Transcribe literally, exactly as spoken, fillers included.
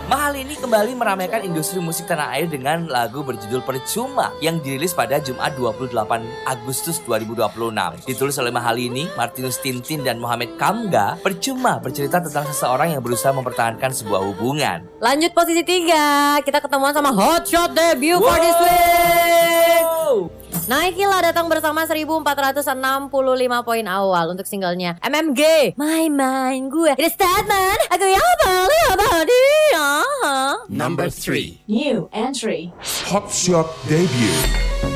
Mahalini kembali meramaikan industri musik tanah air dengan lagu berjudul Percuma yang dirilis pada Jumat dua puluh delapan Agustus dua ribu dua puluh enam. Ditulis oleh Mahalini, Martinus Tintin, dan Mohamed Kamga, Percuma bercerita tentang seseorang yang berusaha mempertahankan sebuah hubungan. Lanjut posisi tiga, kita ketemuan sama Hotshot debut for this week. Nike lah datang bersama seribu empat ratus enam puluh lima poin awal untuk singlenya M M G. My mind gue It is statement aku yang balik apa dia. Number three. New entry. Hotshot debut.